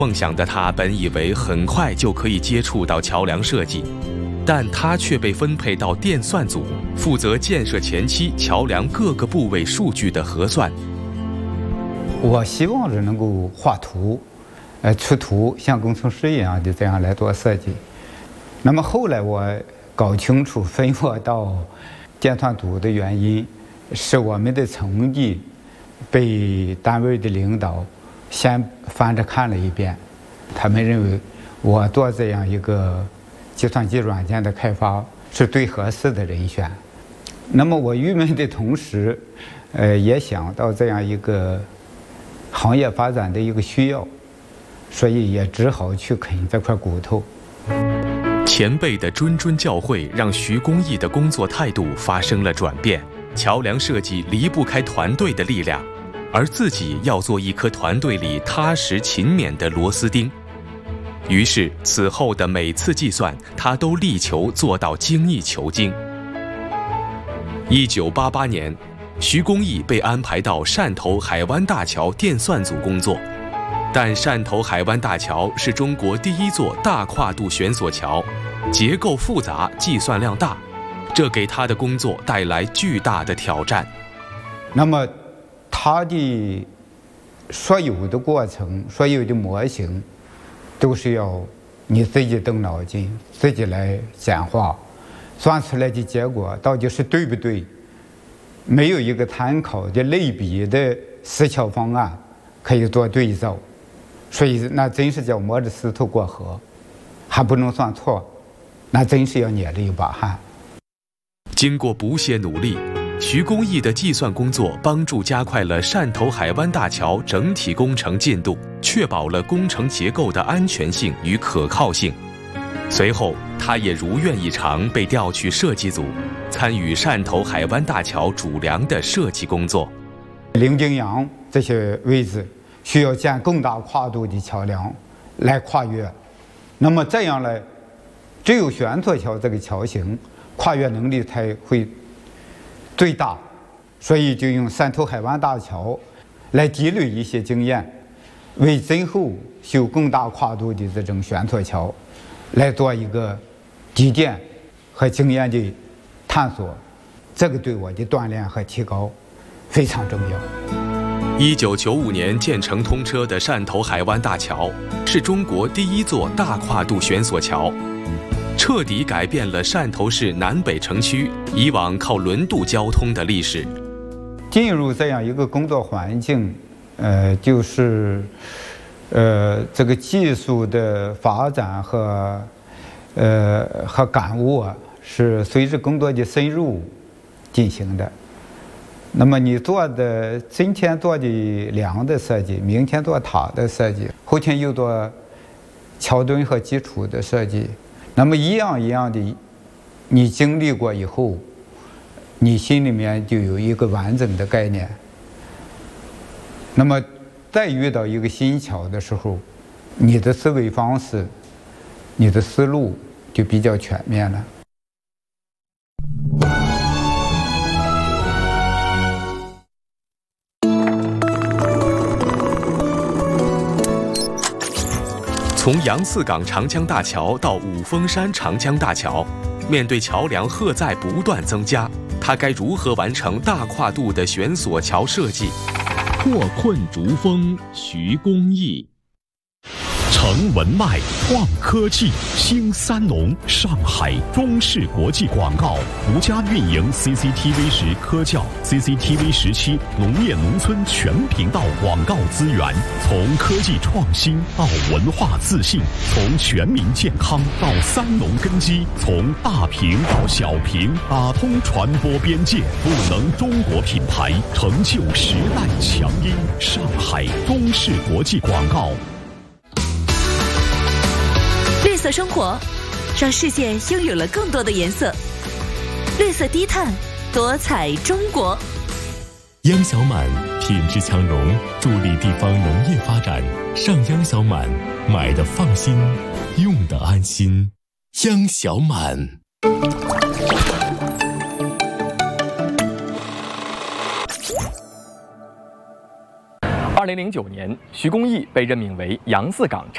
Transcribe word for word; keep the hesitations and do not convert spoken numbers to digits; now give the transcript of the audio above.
梦想的他本以为很快就可以接触到桥梁设计，但他却被分配到电算组，负责建设前期桥梁各个部位数据的核算。 我希望是能够画图，呃，出图，像工程师一样的这样来做设计。那么后来我搞清楚分我到电算组的原因，是我们的成绩被单位的领导先翻着看了一遍，他们认为我做这样一个计算机软件的开发是最合适的人选。那么我郁闷的同时，呃，也想到这样一个行业发展的一个需要，所以也只好去啃这块骨头。 前辈的谆谆教诲让徐公义的工作态度发生了转变。桥梁设计离不开团队的力量，而自己要做一颗团队里踏实勤勉的螺丝钉。于是此后的每次计算，他都力求做到精益求精。一九八八年，徐公义被安排到汕头海湾大桥电算组工作，但汕头海湾大桥是中国第一座大跨度悬索桥，结构复杂，计算量大，这给他的工作带来巨大的挑战。 那么，他的所有的过程、所有的模型，都是要你自己动脑筋，自己来简化，算出来的结果到底是对不对？没有一个参考的类比的实桥方案可以做对照，所以那真是叫摸着石头过河，还不能算错，那真是要捏着一把汗。 经过不懈努力，徐公义的计算工作帮助加快了汕头海湾大桥整体工程进度，确保了工程结构的安全性与可靠性。随后，他也如愿以偿被调去设计组，参与汕头海湾大桥主梁的设计工作。 伶仃洋这些位置需要建更大跨度的桥梁来跨越，那么这样呢，只有悬索桥这个桥型跨越能力才会最大，所以就用汕头海湾大桥来积累一些经验，为今后修更大跨度的这种悬索桥来做一个积淀和经验的探索，这个对我的锻炼和提高非常重要。 一九九五年建成通车的汕头海湾大桥是中国第一座大跨度悬索桥，彻底改变了汕头市南北城区以往靠轮渡交通的历史。 进入这样一个工作环境，呃，就是，呃，这个技术的发展和，呃，和感悟啊，是随着工作的深入进行的。那么你做的今天做的梁的设计，明天做塔的设计，后天又做桥墩和基础的设计。那么一样一样的，你经历过以后，你心里面就有一个完整的概念。那么再遇到一个新桥的时候，你的思维方式、你的思路就比较全面了。 从杨四港长江大桥到五峰山长江大桥，面对桥梁荷载不断增加，他该如何完成大跨度的悬索桥设计？ 破困逐风，徐公义。成文脉创科技，兴三农，上海中视国际广告独家运营 C C T V 十科教 C C T V 十七农业农村全频道广告资源，从科技创新到文化自信，从全民健康到三农根基，从大屏到小屏，打通传播边界，赋能中国品牌，成就时代强音。上海中视国际广告。 绿色生活，让世界拥有了更多的颜色。绿色低碳，多彩中国。 央小满品质强融，助力地方农业发展。上央小满，买的放心，用的安心。央小满。 二零零九年，徐公义被任命为杨四港